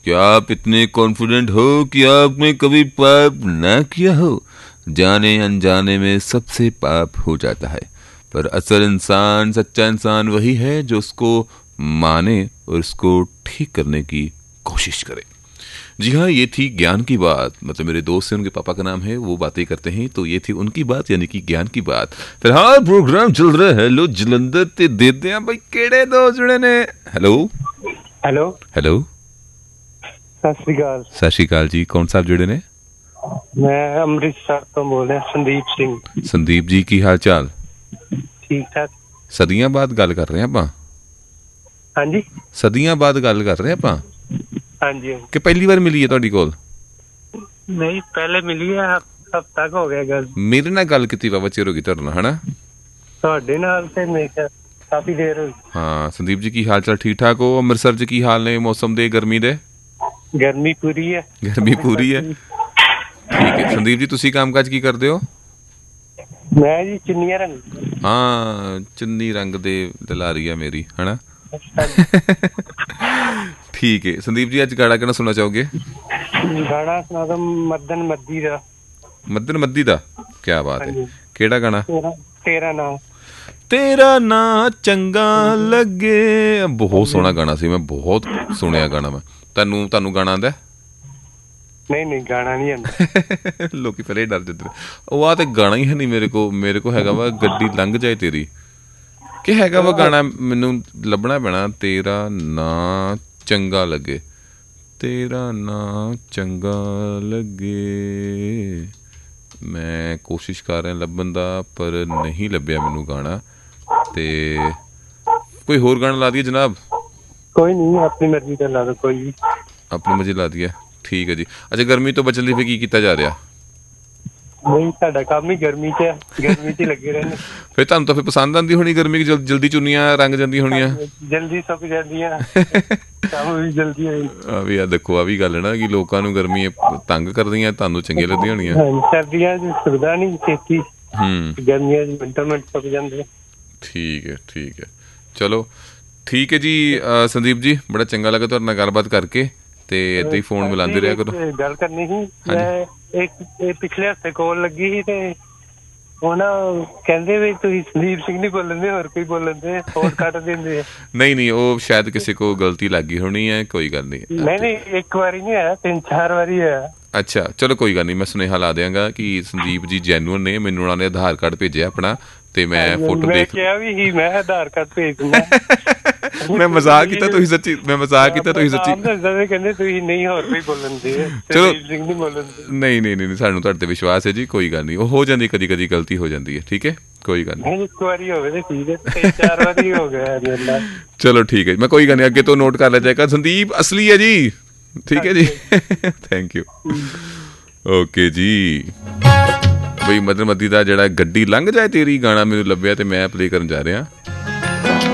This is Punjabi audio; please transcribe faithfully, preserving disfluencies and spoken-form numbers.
क्या आप इतने कॉन्फिडेंट हो कि आपने कभी पाप ना किया हो? जाने अनजाने में सबसे पाप हो जाता है, पर असल इंसान, सच्चा इंसान वही है जो उसको माने और उसको ठीक करने की कोशिश करे। जी हाँ, ये थी ज्ञान की बात। मतलब मेरे दोस्त हैं, उनके पापा का नाम है, वो बातें करते हैं, तो ये थी उनकी बात, यानी कि ज्ञान की बात। फिलहाल प्रोग्राम चल रहा है लो जलंधर ते देते हैं भाई केड़े दो जुड़े ने। हेलो हेलो हेलो, सत श्री अकाल। सत श्री अकाल जी, कौन साहब जुड़े ने? मैं अमृतसर तो बोल रहा संदीप सिंह। संदीप जी की हाल चाल? ठीक ठाक। सदियां बाद गल कर रहे हैं ਆਪਾਂ। हाँ जी, सदियां बाद गल कर रहे हैं ਆਪਾਂ हाँ जी। कि पहली बार मिली है ਤੁਹਾਡੀ ਕੋਲ? नहीं, पहले मिली है, हफ्ता हो गया गल। ਮੇਰੇ ਨਾਲ ਗੱਲ ਕੀਤੀ ਬਾਬਾ ਚਿਰ ਹੋ ਗਈ ਤੁਹਾਡੇ ਨਾਲ, ਹਨਾ? ਤੁਹਾਡੇ ਨਾਲ ਤੇ ਮੈਂ ਕਿਹਾ ਕਾਫੀ ਦੇਰ ਹੋਈ। ਹਾਂ ਸੰਦੀਪ ਜੀ, ਕੀ ਹਾਲ ਚਾਲ? ਠੀਕ ਠਾਕ ਹੋ? ਅੰਮ੍ਰਿਤਸਰ 'ਚ ਕੀ ਹਾਲ ਨੇ ਮੌਸਮ ਦੇ, ਗਰਮੀ ਦੇ? गर्मी पूरी है। ਗਰਮੀ ਪੂਰੀ ਹੈ, ਠੀਕ ਹੈ। ਸੰਦੀਪ ਜੀ, ਤੁਸੀਂ ਕੰਮਕਾਜ ਕੀ ਕਰਦੇ ਹੋ? मैं जी चुन्निया रंग। ਹਾਂ, ਚੁੰਨੀ ਰੰਗ ਦੇ ਦਲਾਰੀ ਆ ਮੇਰੀ, ਹਨਾ? ठीक है संदीप जी, आज गाना कहना सुनना चाहोगे? गाना सुना दो मदन मद्दी दा। मदन मद्दी दा? क्या बात है, केड़ा गाना? तेरा, तेरा नाम तेरा ना चंगा लगे, बहुत सोहना गाना सी, मैं बहुत सुनिया गाना। मैं तैनू तैनू गाना आंदा? नहीं नहीं, गाना नहीं आंदा। लोकी पहले डर जाते ने, ਉਹ ਆ ਤੇ ਗਾਣਾ ਹੀ ਹੈ ਨਹੀਂ ਮੇਰੇ ਕੋ। ਮੇਰੇ ਕੋ ਹੈਗਾ ਵਾ ਗੱਡੀ ਲੰਘ ਜਾਏ ਤੇਰੀ, ਕਿ ਹੈਗਾ ਵਾ ਗਾਣਾ, ਮੈਨੂੰ ਲੱਭਣਾ ਪੈਣਾ। ਤੇਰਾ ਨਾ ਚੰਗਾ ਲੱਗੇ, ਤੇਰਾ ਨਾ ਚੰਗਾ ਲੱਗੇ, ਮੈਂ ਕੋਸ਼ਿਸ਼ ਕਰ ਰਿਹਾ ਲੱਭਣ ਦਾ, ਪਰ ਨਹੀਂ ਲੱਭਿਆ ਮੈਨੂੰ ਗਾਣਾ। ਤੇ ਕੋਈ ਹੋਰ ਗਾਣਾ ਲਾ ਦਈਏ ਜਨਾਬ? कोई नहीं, अपनी मर्जी का ला दो कोई भी। ਆਪਣੀ ਮਰਜ਼ੀ ਲਾ ਦਈਏ, ਠੀਕ ਹੈ ਜੀ। ਅੱਛਾ, ਗਰਮੀ ਤੋਂ ਬਚਣ ਲਈ ਫਿਰ ਕੀ ਕੀਤਾ ਜਾ ਰਿਹਾ? ਨਹੀਂ, ਸਾਡਾ ਕੰਮ ਹੀ ਗਰਮੀ 'ਚ ਹੈ, ਗਰਮੀ 'ਚ ਹੀ ਲੱਗੇ ਰਹਿੰਦੇ। ਫਿਰ ਤੁਹਾਨੂੰ ਤਾਂ ਫਿਰ ਪਸੰਦ ਆਉਂਦੀ ਹੋਣੀ ਗਰਮੀ, ਕਿ ਜਲ- ਜਲਦੀ ਚੁੰਨੀਆਂ ਰੰਗ ਜਾਂਦੀਆਂ ਹੋਣੀਆਂ। ਜਲਦੀ ਸੁੱਕ ਜਾਂਦੀਆਂ, ਕੰਮ ਵੀ ਜਲਦੀ ਹੋਈ। ਆ ਵੀ ਆ ਦੇਖੋ, ਆ ਵੀ ਗੱਲ ਹੈ ਨਾ ਕਿ ਲੋਕਾਂ ਨੂੰ ਗਰਮੀ ਤੰਗ ਕਰਦੀਆਂ, ਤੁਹਾਨੂੰ ਚੰਗੀਆਂ ਲੱਗਦੀਆਂ ਹੋਣੀਆਂ। ਸਰਦੀਆਂ 'ਚ ਸੁੱਕਦਾ ਨਹੀਂ ਛੇਤੀ, ਹੂੰ, ਗਰਮੀਆਂ 'ਚ ਮਿੰਟੋ ਮਿੰਟ ਸੁੱਕ ਜਾਂਦੇ। ਠੀਕ ਹੈ ਠੀਕ ਹੈ, ਚਲੋ ਠੀਕ ਹੈ ਜੀ। ਅ, ਸੰਦੀਪ ਜੀ, ਬੜਾ ਚੰਗਾ ਲੱਗਾ ਤੁਹਾਡੇ ਨਾਲ ਗੱਲਬਾਤ ਕਰਕੇ, ਤੇ ਏਦਾਂ ਹੀ ਫੋਨ ਮਿਲਾਉਂਦੇ ਰਿਹਾ ਕਰੋ। ਗੱਲ ਕਰਨੀ ਸੀ, ਮੈਂ ਇੱਕ ਇਹ ਪਿਛਲੇ ਹਫ਼ਤੇ ਕੋਲ ਲੱਗੀ ਸੀ ਤੇ ਉਹ ਨਾ ਕਹਿੰਦੇ ਵੀ ਤੁਸੀਂ ਸੰਦੀਪ ਸਿੰਘ ਨਹੀਂ ਬੋਲਦੇ, ਹੋਰ ਕੋਈ ਬੋਲਦੇ, ਫੋਨ ਕੱਟ ਦਿੰਦੇ। ਨਹੀਂ ਨਹੀਂ, ਉਹ ਸ਼ਾਇਦ ਕਿਸੇ ਕੋ ਗਲਤੀ ਲੱਗ ਗਈ ਹੋਣੀ ਹੈ, ਕੋਈ ਗੱਲ ਨਹੀਂ। ਨਹੀਂ ਨਹੀਂ, ਇੱਕ ਵਾਰੀ ਨਹੀਂ ਹੋਇਆ, ਤਿੰਨ ਚਾਰ ਵਾਰੀ ਹੋਇਆ। ਅੱਛਾ ਚਲੋ ਕੋਈ ਗੱਲ ਨਹੀਂ, ਮੈਂ ਸੁਨੇਹਾ ਲਾ ਦਿਆਂਗਾ ਕਿ ਸੰਦੀਪ ਜੀ ਜੈਨੂਅਨ ਨੇ, ਮੈਨੂੰ ਉਹਨਾਂ ਨੇ ਆਧਾਰ ਕਾਰਡ ਭੇਜਿਆ ਆਪਣਾ, ਤੇ ਮੈਂ ਫੋਟੋ ਮੈਂ ਦੇਖ ਕਿਹਾ ਵੀ ਸੀ, ਮੈਂ ਆਧਾਰ ਕਾਰਡ ਭੇਜ ਦੂੰਗਾ। ਮੈਂ ਮਜ਼ਾਕ ਕੀਤਾ, ਤੁਸੀਂ ਸੱਚੀ, ਮੈਂ ਮਜ਼ਾਕ ਕੀਤਾ, ਤੁਸੀਂ ਸੱਚੀ। ਕਹਿੰਦੇ ਤੁਸੀਂ ਨਹੀਂ, ਹੋਰ ਕੋਈ ਬੋਲਣ ਦੇ, ਚਲੋ ਨਹੀਂ ਬੋਲਣ ਦੇ। ਨਹੀਂ ਨਹੀਂ ਨਹੀਂ, ਸਾਨੂੰ ਤੁਹਾਡੇ ਤੇ ਵਿਸ਼ਵਾਸ ਹੈ ਜੀ, ਕੋਈ ਗੱਲ ਨਹੀਂ। ਉਹ ਹੋ ਜਾਂਦੀ, ਕਦੀ ਕਦੀ ਗਲਤੀ ਹੋ ਜਾਂਦੀ ਹੈ, ਠੀਕ ਹੈ, ਕੋਈ ਗੱਲ ਨਹੀਂ। ਇੱਕ ਵਾਰੀ ਹੋਵੇ ਤੇ ਠੀਕ ਹੈ, ਤਿੰਨ ਚਾਰ ਵਾਰੀ ਹੋ ਗਿਆ ਮੇਰੇ ਨਾਲ। ਚਲੋ ਠੀਕ ਹੈ, ਮੈਂ ਕੋਈ ਗੱਲ ਨਹੀਂ, ਅੱਗੇ ਤੋਂ ਨੋਟ ਕਰ ਲਿਆ ਜਾਏਗਾ। ਸੰਦੀਪ ਅਸਲੀ ਹੈ ਜੀ, ਠੀਕ ਹੈ ਜੀ, ਥੈਂਕ ਯੂ, ਓਕੇ ਜੀ। ਬਈ ਮਦਨ ਮੱਦੀ ਦਾ ਜਿਹੜਾ ਗੱਡੀ ਲੰਘ ਜਾਏ ਤੇਰੀ ਗਾਣਾ ਮੈਨੂੰ ਲੱਭਿਆ, ਤੇ ਮੈਂ ਪਲੇ ਕਰਨ ਜਾ ਰਿਹਾ।